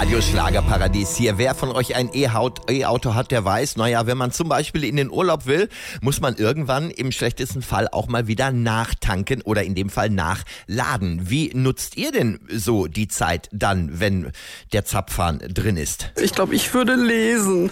Radio Schlagerparadies hier. Wer von euch ein E-Auto hat, der weiß, naja, wenn man zum Beispiel in den Urlaub will, muss man irgendwann im schlechtesten Fall auch mal wieder nachtanken oder in dem Fall nachladen. Wie nutzt ihr denn so die Zeit dann, wenn der Zapfhahn drin ist? Ich glaube, ich würde lesen.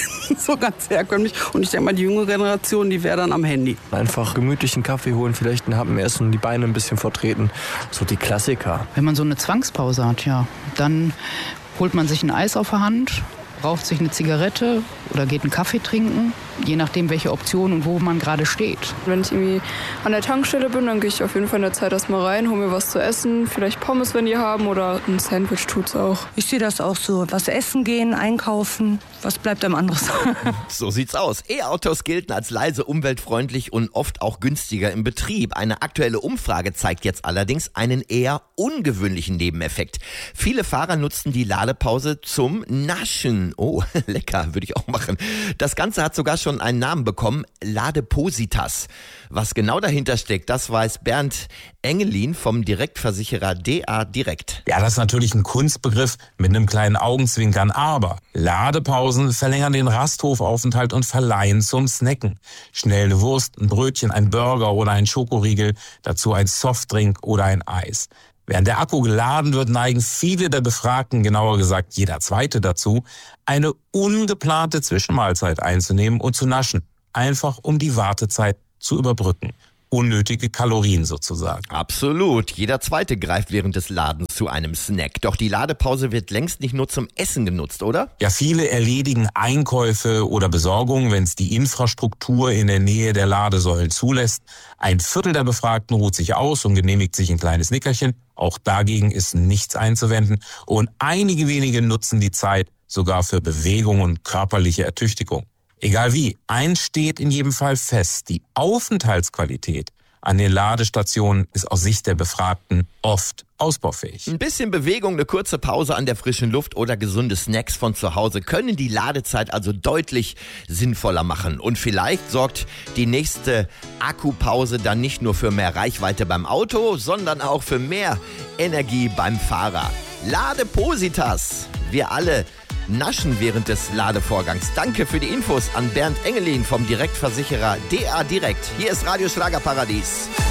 So ganz herkömmlich. Und ich denke mal, die junge Generation, die wäre dann am Handy. Einfach gemütlichen Kaffee holen, vielleicht einen Happen essen und die Beine ein bisschen vertreten. So die Klassiker. Wenn man so eine Zwangspause hat, ja, dann holt man sich ein Eis auf der Hand, raucht sich eine Zigarette oder geht einen Kaffee trinken, je nachdem, welche Option und wo man gerade steht. Wenn ich irgendwie an der Tankstelle bin, dann gehe ich auf jeden Fall in der Zeit erstmal rein, hole mir was zu essen, vielleicht Pommes, wenn die haben, oder ein Sandwich tut's auch. Ich sehe das auch so. Was essen gehen, einkaufen, was bleibt einem anderes? So sieht's aus. E-Autos gelten als leise, umweltfreundlich und oft auch günstiger im Betrieb. Eine aktuelle Umfrage zeigt jetzt allerdings einen eher ungewöhnlichen Nebeneffekt. Viele Fahrer nutzen die Ladepause zum Naschen. Oh, lecker, würde ich auch machen. Das Ganze hat sogar schon einen Namen bekommen, Ladepositas. Was genau dahinter steckt, das weiß Bernd Engelin vom Direktversicherer DA Direkt. Ja, das ist natürlich ein Kunstbegriff mit einem kleinen Augenzwinkern, aber Ladepausen verlängern den Rasthofaufenthalt und verleihen zum Snacken. Schnell eine Wurst, ein Brötchen, ein Burger oder ein Schokoriegel, dazu ein Softdrink oder ein Eis. Während der Akku geladen wird, neigen viele der Befragten, genauer gesagt jeder Zweite dazu, eine ungeplante Zwischenmahlzeit einzunehmen und zu naschen, einfach um die Wartezeit zu überbrücken. Unnötige Kalorien sozusagen. Absolut. Jeder Zweite greift während des Ladens zu einem Snack. Doch die Ladepause wird längst nicht nur zum Essen genutzt, oder? Ja, viele erledigen Einkäufe oder Besorgungen, wenn es die Infrastruktur in der Nähe der Ladesäulen zulässt. Ein Viertel der Befragten ruht sich aus und genehmigt sich ein kleines Nickerchen. Auch dagegen ist nichts einzuwenden. Und einige wenige nutzen die Zeit sogar für Bewegung und körperliche Ertüchtigung. Egal wie, eins steht in jedem Fall fest: die Aufenthaltsqualität an den Ladestationen ist aus Sicht der Befragten oft ausbaufähig. Ein bisschen Bewegung, eine kurze Pause an der frischen Luft oder gesunde Snacks von zu Hause können die Ladezeit also deutlich sinnvoller machen. Und vielleicht sorgt die nächste Akkupause dann nicht nur für mehr Reichweite beim Auto, sondern auch für mehr Energie beim Fahrer. Ladepositas, wir alle naschen während des Ladevorgangs. Danke für die Infos an Bernd Engelin vom Direktversicherer DA Direkt. Hier ist Radio Schlagerparadies.